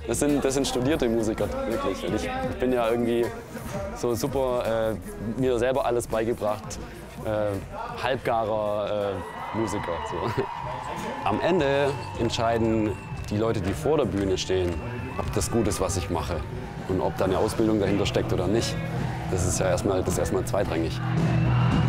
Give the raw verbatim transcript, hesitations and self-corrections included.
Das sind, das sind studierte Musiker, wirklich. Und ich, ich bin ja irgendwie so super, äh, mir selber alles beigebracht, äh, halbgarer äh, Musiker. So. Am Ende entscheiden die Leute, die vor der Bühne stehen, ob das gut ist, was ich mache und ob da eine Ausbildung dahinter steckt oder nicht. Das ist ja erstmal, das ist erstmal zweitrangig.